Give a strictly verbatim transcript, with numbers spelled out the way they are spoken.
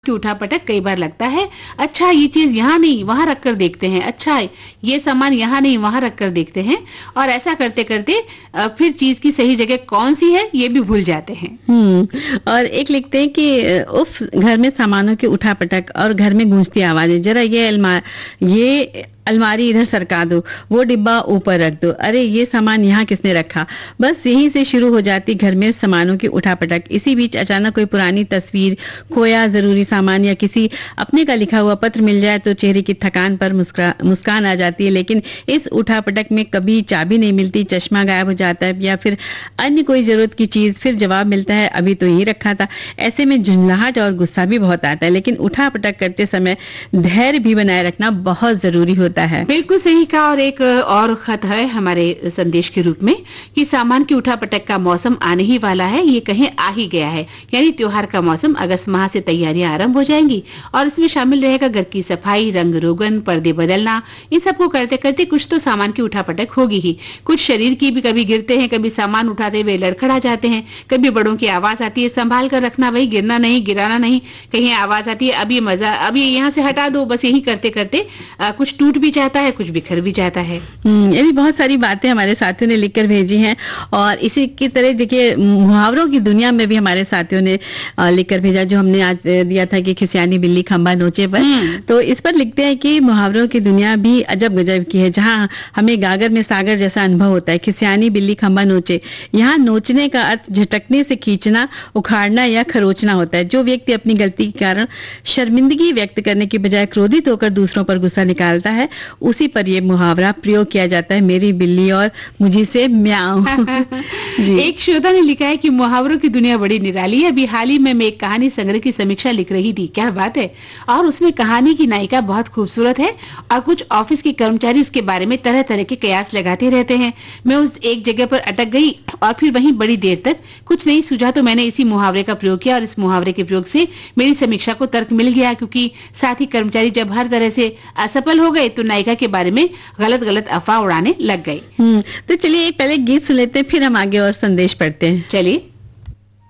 की उठापटक कई बार लगता है, अच्छा ये चीज यहाँ नहीं वहां रख कर देखते हैं, अच्छा ये सामान यहाँ नहीं वहां रख कर देखते हैं, और ऐसा करते करते अ, फिर चीज की सही जगह कौन सी है ये भी भूल जाते हैं। हम्म और एक लिखते हैं कि अ, उफ, घर में सामानों की उठापटक और घर में गूंजती आवाजें, जरा ये अलमा ये अलमारी इधर सरका दो, वो डिब्बा ऊपर रख दो, अरे ये सामान यहाँ किसने रखा। बस यहीं से शुरू हो जाती घर में सामानों की उठापटक। इसी बीच अचानक कोई पुरानी तस्वीर, खोया जरूरी सामान या किसी अपने का लिखा हुआ पत्र मिल जाए तो चेहरे की थकान पर मुस्कुरा मुस्कान आ जाती है। लेकिन इस उठापटक में कभी चाबी नहीं मिलती, चश्मा गायब हो जाता है या फिर अन्य कोई जरूरत की चीज, फिर जवाब मिलता है अभी तो यही रखा था। ऐसे में झुंझलाहट और गुस्सा भी बहुत आता है, लेकिन उठापटक करते समय धैर्य भी बनाए रखना बहुत जरूरी होता है। बिल्कुल सही कहा। और एक और खत है हमारे संदेश के रूप में कि सामान की उठापटक का मौसम आने ही वाला है, ये कहीं आ ही गया है, यानी त्योहार का मौसम। अगस्त माह से तैयारियां आरंभ हो जाएंगी और इसमें शामिल रहेगा घर की सफाई, रंग रोगन, पर्दे बदलना। इन सबको करते करते कुछ तो सामान की उठापटक होगी ही। कुछ शरीर की भी, कभी गिरते हैं, कभी सामान उठाते हुए लड़खड़ा जाते हैं, कभी बड़ों की आवाज आती है, संभाल कर रखना भाई, गिरना नहीं, गिराना नहीं। कहीं आवाज आती है अब ये मजा, अब ये यहाँ से हटा दो। बस यही करते करते आ, कुछ टूट भी जाता है, कुछ बिखर भी जाता है। ये भी बहुत सारी बातें हमारे साथियों ने लिखकर भेजी हैं। और इसी की तरह देखिए मुहावरों की दुनिया में भी हमारे साथियों ने लिखकर भेजा, जो हमने आज दिया था कि खिसियानी बिल्ली खंबा नोचे पर। तो इस पर लिखते हैं कि मुहावरों की दुनिया भी अजब गजब की है, जहाँ हमें गागर में सागर जैसा अनुभव होता है। खिसियानी बिल्ली खंबा नोचे, यहाँ नोचने का अर्थ झटकने से खींचना, उखाड़ना या खरोचना होता है। जो व्यक्ति अपनी गलती के कारण शर्मिंदगी व्यक्त करने की बजाय क्रोधित होकर दूसरों पर गुस्सा निकालता है, उसी पर यह मुहावरा प्रयोग किया जाता है, मेरी बिल्ली और मुझी से म्याऊं। एक श्रोता ने लिखा है कि मुहावरों की दुनिया बड़ी निराली है। अभी हाल ही में मैं एक कहानी संग्रह की समीक्षा लिख रही थी, क्या बात है। और उसमें कहानी की नायिका बहुत खूबसूरत है और कुछ ऑफिस के कर्मचारी उसके बारे में तरह तरह के कयास लगाते रहते हैं। मैं उस एक जगह पर अटक गई और फिर वहीं बड़ी देर तक कुछ नहीं सूझा, तो मैंने इसी मुहावरे का प्रयोग किया और इस मुहावरे के प्रयोग से मेरी समीक्षा को तर्क मिल गया, क्योंकि साथी कर्मचारी जब हर तरह से असफल हो गए तो नायिका के बारे में गलत गलत अफवाह उड़ाने लग गई। हम्म तो चलिए एक पहले गीत सुन लेते हैं, फिर हम आगे और संदेश पढ़ते हैं। चलिए।